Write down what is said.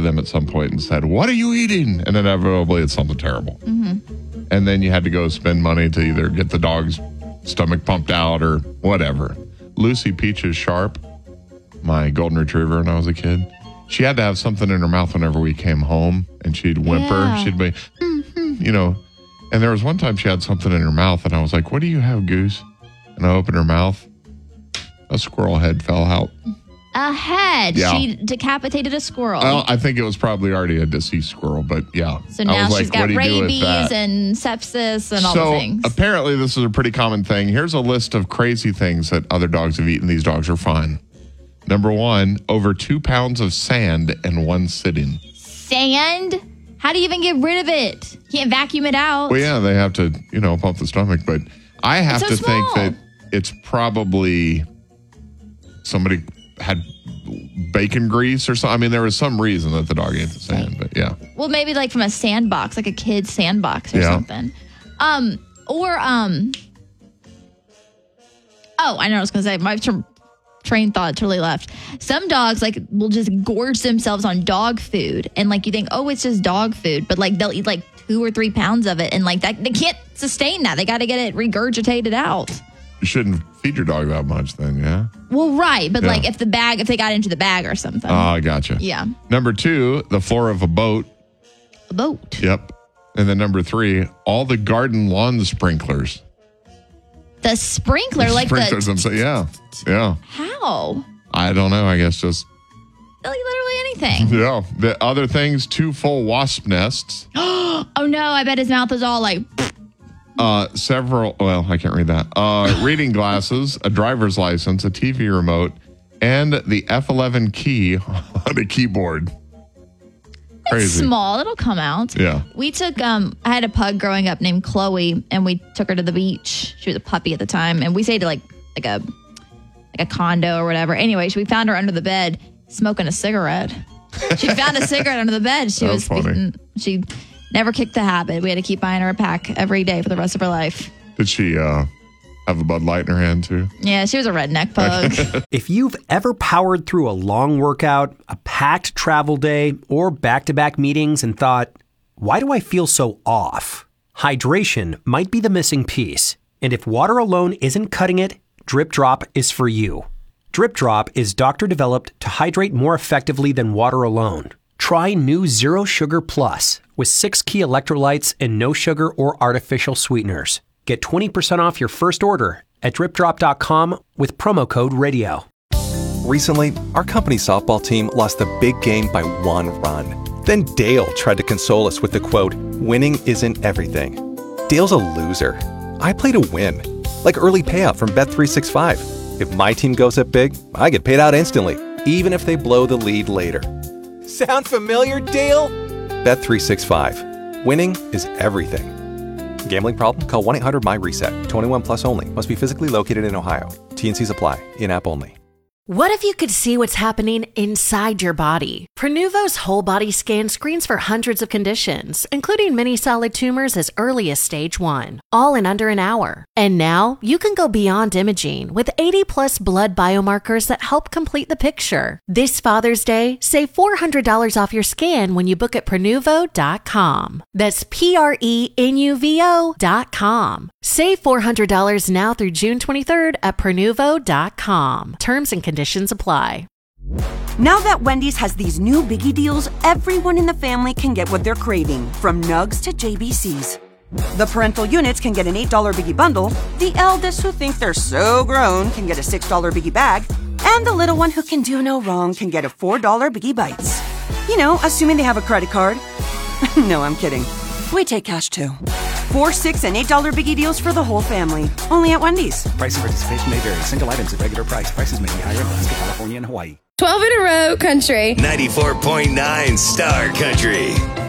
them at some point and said, "What are you eating?" And inevitably it's something terrible. And then you had to go spend money to either get the dog's stomach pumped out or whatever. Lucy Peaches Sharp, my golden retriever when I was a kid, she had to have something in her mouth whenever we came home, and she'd whimper. Yeah. She'd be, and there was one time she had something in her mouth, and I was like, "What do you have, Goose?" And I opened her mouth. A squirrel head fell out. A head. Yeah. She decapitated a squirrel. Well, I think it was probably already a deceased squirrel, but yeah. So now she's got "What do you do with rabies that?" and sepsis and all the things. So apparently this is a pretty common thing. Here's a list of crazy things that other dogs have eaten. These dogs are fine. Number 1, over 2 pounds of sand in one sitting. Sand? How do you even get rid of it? Can't vacuum it out. Well, yeah, they have to, pump the stomach. But I have so to think small. that it's probably somebody had bacon grease or something. I mean, there was some reason that the dog ate the sand, but yeah. Well, maybe like from a sandbox, like a kid's sandbox or Yeah. something. Oh, I know what I was going to say. My train thought totally left. Some dogs will just gorge themselves on dog food, and you think, oh, it's just dog food, but they'll eat 2 or 3 pounds of it, and that they can't sustain that. They got to get it regurgitated out. You shouldn't feed your dog that much then, yeah? Well, right, but Yeah. if they got into the bag or something. Oh, I gotcha. Yeah. Number 2, the floor of a boat. A boat. Yep. And then number 3, all the garden lawn sprinklers. The sprinkler, Sprinklers themselves. Yeah. Yeah. How? I don't know. I guess just, Literally anything. yeah. The other things, 2 full wasp nests. Oh no, I bet his mouth is all Several, well, I can't read that. Reading glasses, a driver's license, a TV remote, and the F11 key on a keyboard. It's Crazy. small. It'll come out. Yeah. We took, I had a pug growing up named Chloe, and we took her to the beach. She was a puppy at the time, and we stayed at like a condo or whatever. Anyway, we found her under the bed smoking a cigarette. She found a cigarette under the bed. She That's funny. She never kicked the habit. We had to keep buying her a pack every day for the rest of her life. Did she have a Bud Light in her hand too? Yeah, she was a redneck pug. If you've ever powered through a long workout, a packed travel day, or back-to-back meetings and thought, why do I feel so off? Hydration might be the missing piece. And if water alone isn't cutting it, Drip Drop is for you. Drip Drop is doctor-developed to hydrate more effectively than water alone. Try new Zero Sugar Plus with 6 key electrolytes and no sugar or artificial sweeteners. Get 20% off your first order at dripdrop.com with promo code RADIO. Recently, our company softball team lost the big game by 1 run. Then Dale tried to console us with the quote, "Winning isn't everything." Dale's a loser. I play to win. Like early payout from Bet365. If my team goes up big, I get paid out instantly, even if they blow the lead later. Sound familiar, Dale? Bet365. Winning is everything. Gambling problem? Call 1-800-MY-RESET. 21 plus only. Must be physically located in Ohio. T&Cs apply. In-app only. What if you could see what's happening inside your body? Prenuvo's whole body scan screens for hundreds of conditions, including many solid tumors as early as stage 1, all in under an hour. And now you can go beyond imaging with 80 plus blood biomarkers that help complete the picture. This Father's Day, save $400 off your scan when you book at Prenuvo.com. That's Prenuvo.com. Save $400 now through June 23rd at Prenuvo.com. Terms and conditions apply. Now that Wendy's has these new biggie deals, everyone in the family can get what they're craving, from nugs to JBCs. The parental units can get an $8 biggie bundle, the eldest who think they're so grown can get a $6 biggie bag, and the little one who can do no wrong can get a $4 biggie bites. You know, assuming they have a credit card. No, I'm kidding. We take cash too. 4, 6, and $8 biggie deals for the whole family. Only at Wendy's. Price and participation may vary. Single items at regular price. Prices may be higher in Alaska, California, and Hawaii. 12 in a row, country. 94.9 Star Country.